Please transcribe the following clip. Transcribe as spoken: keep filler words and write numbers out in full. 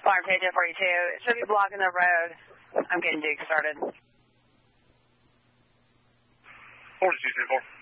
Farm page at forty-two. It should be blocking the road. I'm getting Duke started. forty-two, three four.